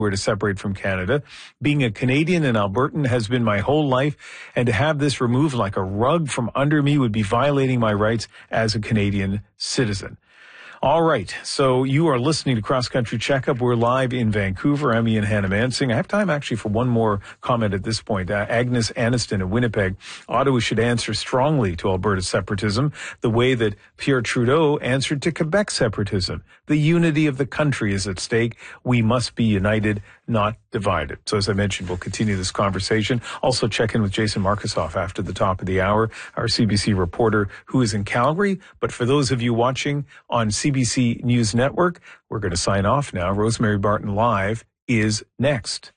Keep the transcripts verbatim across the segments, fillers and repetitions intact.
were to separate from Canada. Being a Canadian and Albertan has been my whole life, and to have this removed like a rug from under me would be violating my rights as a Canadian citizen. All right, so you are listening to Cross Country Checkup. We're live in Vancouver. I'm Ian Hannah-Mansing. I have time actually for one more comment at this point. Uh, Agnes Aniston in Winnipeg. Ottawa should answer strongly to Alberta separatism the way that Pierre Trudeau answered to Quebec separatism. The unity of the country is at stake. We must be united, not divided. So as I mentioned, we'll continue this conversation. Also check in with Jason Markusoff after the top of the hour, our C B C reporter who is in Calgary. But for those of you watching on C B C News Network, we're going to sign off now. Rosemary Barton Live is next.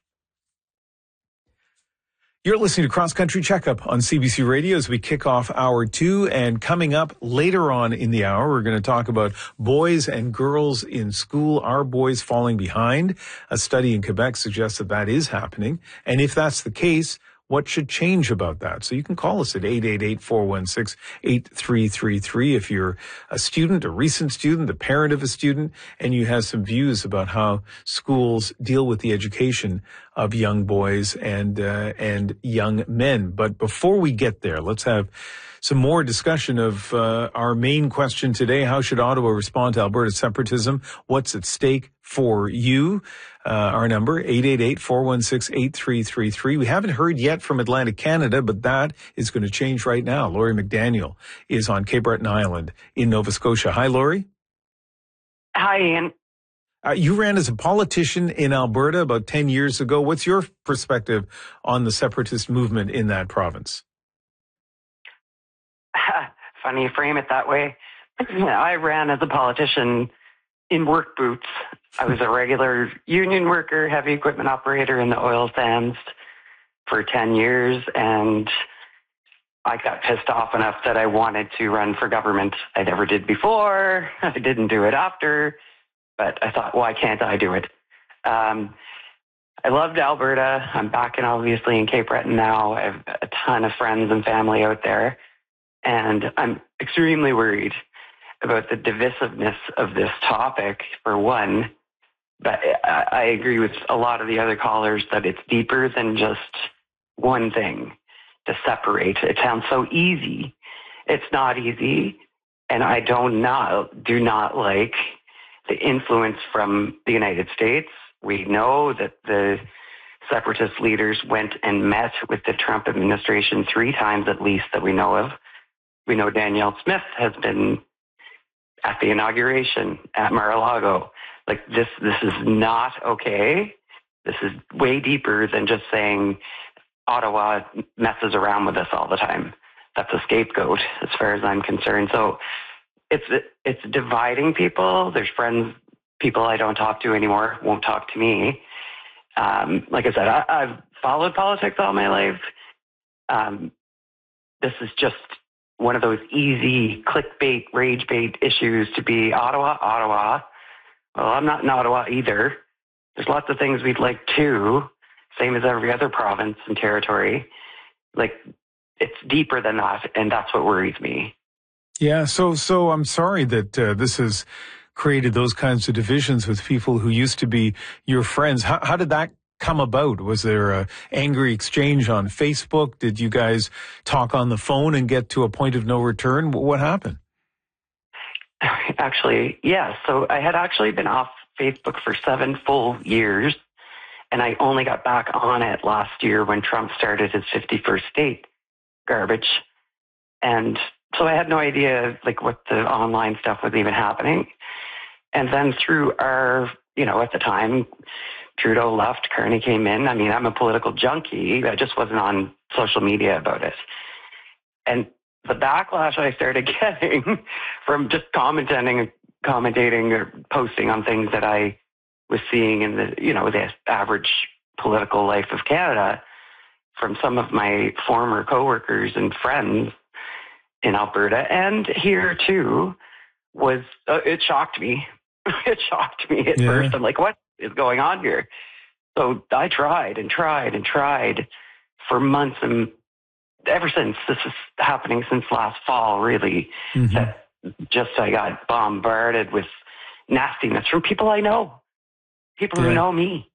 You're listening to Cross Country Checkup on C B C Radio as we kick off hour two. And coming up later on in the hour, we're going to talk about boys and girls in school. Are boys falling behind? A study in Quebec suggests that that is happening. And if that's the case, what should change about that? So you can call us at eight eight eight, four one six, eight three three three if you're a student, a recent student, the parent of a student, and you have some views about how schools deal with the education of young boys and uh, and young men. But before we get there, let's have some more discussion of uh, our main question today. How should Ottawa respond to Alberta separatism? What's at stake for you? Uh, our number, eight eight eight, four one six, eight three three three. We haven't heard yet from Atlantic Canada, but that is going to change right now. Laurie McDaniel is on Cape Breton Island in Nova Scotia. Hi, Laurie. Hi, Ian. Uh, you ran as a politician in Alberta about ten years ago. What's your perspective on the separatist movement in that province? Funny you frame it that way. I ran as a politician in work boots. I was a regular union worker, heavy equipment operator in the oil sands for ten years, and I got pissed off enough that I wanted to run for government. I never did before. I didn't do it after, but I thought, why can't I do it? Um, I loved Alberta. I'm back in, obviously, in Cape Breton now. I have a ton of friends and family out there, and I'm extremely worried about the divisiveness of this topic, for one. But I, I agree with a lot of the other callers that it's deeper than just one thing to separate. It sounds so easy. It's not easy. And I don't not, do not like the influence from the United States. We know that the separatist leaders went and met with the Trump administration three times at least that we know of. We know Danielle Smith has been at the inauguration at Mar-a-Lago. Like, this, this is not okay. This is way deeper than just saying Ottawa messes around with us all the time. That's a scapegoat as far as I'm concerned. So it's, it's dividing people. There's friends, people I don't talk to anymore, won't talk to me. Um, like I said, I, I've followed politics all my life. Um, this is just one of those easy clickbait, rage bait issues to be Ottawa, Ottawa. Well, I'm not in Ottawa either. There's lots of things we'd like to, same as every other province and territory. Like, it's deeper than that, and that's what worries me. Yeah, so so I'm sorry that uh, this has created those kinds of divisions with people who used to be your friends. How, how did that come about? Was there a angry exchange on Facebook? Did you guys talk on the phone and get to a point of no return? What happened? Actually, yeah. So I had actually been off Facebook for seven full years, and I only got back on it last year when Trump started his fifty-first state garbage. And so I had no idea like what the online stuff was even happening. And then through our, you know, at the time, Trudeau left, Carney came in. I mean, I'm a political junkie. I just wasn't on social media about it. And the backlash I started getting from just commenting, commentating or posting on things that I was seeing in the, you know, the average political life of Canada from some of my former coworkers and friends in Alberta and here too was, uh, it shocked me. It shocked me at yeah. first. I'm like, what is going on here? So I tried and tried and tried for months, and ever since, this is happening since last fall, really, mm-hmm. that just I got bombarded with nastiness from people I know, people yeah. who know me.